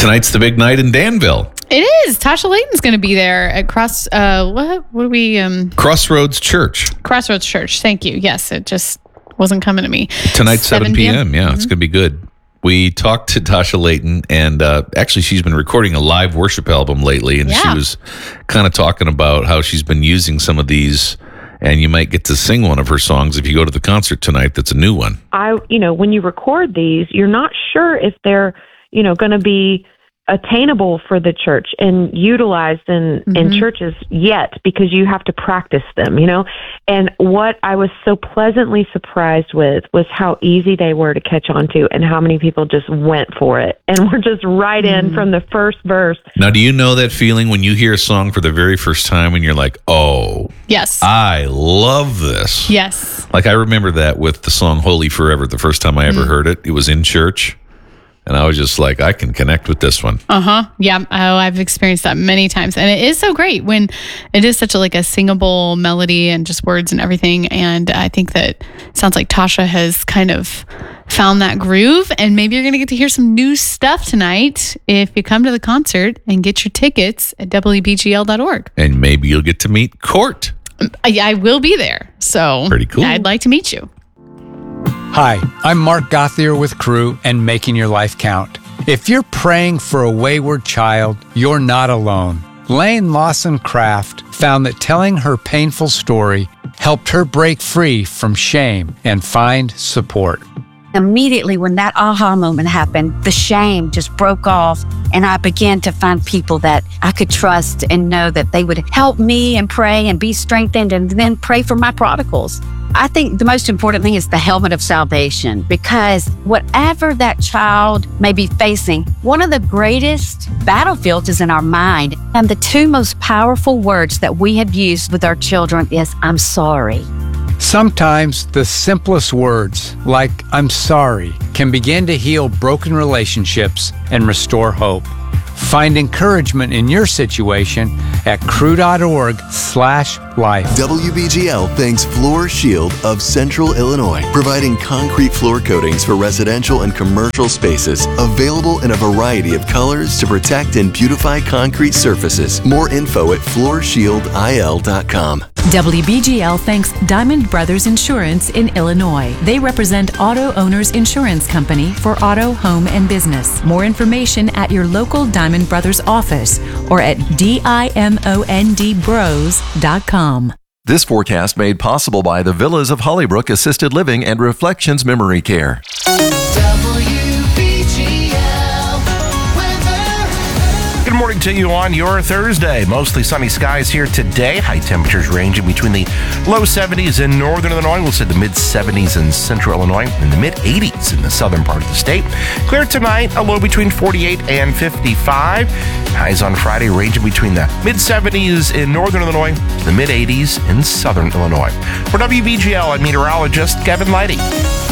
Tonight's the big night in Danville. It is. Tasha Layton's going to be there at Crossroads Church. Crossroads Church. Thank you. Yes, it just wasn't coming to me. Tonight, 7 p.m. Yeah, It's going to be good. We talked to Tasha Layton, and actually she's been recording a live worship album lately, and she was kind of talking about how she's been using some of these, and you might get to sing one of her songs if you go to the concert tonight. That's a new one. When you record these, you're not sure if they're, going to be attainable for the church and utilized in churches yet, because you have to practice them, And what I was so pleasantly surprised with was how easy they were to catch on to and how many people just went for it and were just right in from the first verse. Now, do you know that feeling when you hear a song for the very first time and you're like, oh, yes, I love this. Yes. Like I remember that with the song Holy Forever, the first time I ever heard it. It was in church. And I was just like, I can connect with this one. Yeah. Oh, I've experienced that many times. And it is so great when it is such a singable melody and just words and everything. And I think that it sounds like Tasha has kind of found that groove. And maybe you're going to get to hear some new stuff tonight if you come to the concert and get your tickets at WBGL.org. And maybe you'll get to meet Court. I will be there. So pretty cool. I'd like to meet you. Hi, I'm Mark Gothier with Crew and Making Your Life Count. If you're praying for a wayward child, you're not alone. Lane Lawson Craft found that telling her painful story helped her break free from shame and find support. Immediately when that aha moment happened, the shame just broke off, and I began to find people that I could trust and know that they would help me and pray and be strengthened and then pray for my prodigals. I think the most important thing is the helmet of salvation, because whatever that child may be facing, one of the greatest battlefields is in our mind. And the two most powerful words that we have used with our children is, I'm sorry. Sometimes the simplest words, like I'm sorry, can begin to heal broken relationships and restore hope. Find encouragement in your situation at crew.org/life. WBGL thanks Floor Shield of Central Illinois, providing concrete floor coatings for residential and commercial spaces, available in a variety of colors to protect and beautify concrete surfaces. More info at floorshieldil.com. WBGL thanks Diamond Brothers Insurance in Illinois. They represent Auto Owners Insurance Company for auto, home, and business. More information at your local Diamond Brothers office or at dimondbros.com. This forecast made possible by the Villas of Hollybrook Assisted Living and Reflections Memory Care. Good morning to you on your Thursday. Mostly sunny skies here today. High temperatures ranging between the low 70s in northern Illinois. We'll say the mid 70s in central Illinois and the mid 80s in the southern part of the state. Clear tonight, a low between 48 and 55. Highs on Friday ranging between the mid 70s in northern Illinois to the mid 80s in southern Illinois. For WBGL, I'm meteorologist Kevin Leidy.